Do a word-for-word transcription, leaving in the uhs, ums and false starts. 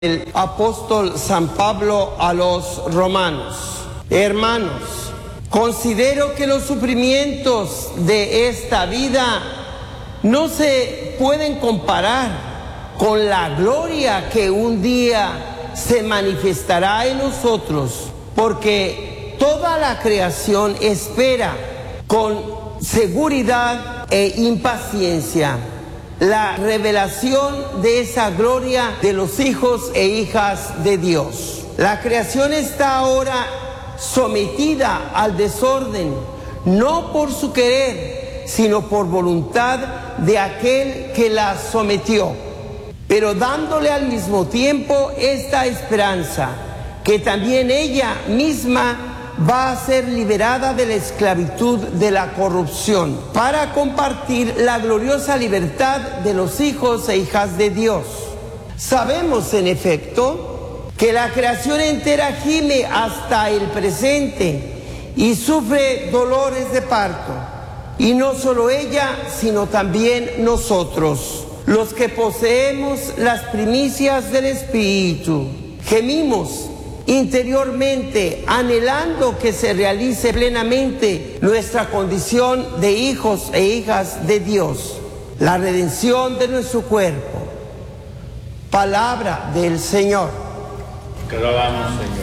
El apóstol San Pablo a los romanos. Hermanos, considero que los sufrimientos de esta vida no se pueden comparar con la gloria que un día se manifestará en nosotros, porque toda la creación espera con seguridad e impaciencia la revelación de esa gloria de los hijos e hijas de Dios. La creación está ahora sometida al desorden, no por su querer, sino por voluntad de aquel que la sometió, pero dándole al mismo tiempo esta esperanza, que también ella misma va a ser liberada de la esclavitud de la corrupción, para compartir la gloriosa libertad de los hijos e hijas de Dios. Sabemos, en efecto, que la creación entera gime hasta el presente y sufre dolores de parto, y no solo ella, sino también nosotros, los que poseemos las primicias del Espíritu. Gemimos interiormente, anhelando que se realice plenamente nuestra condición de hijos e hijas de Dios, la redención de nuestro cuerpo. Palabra del Señor. Te alabamos, Señor.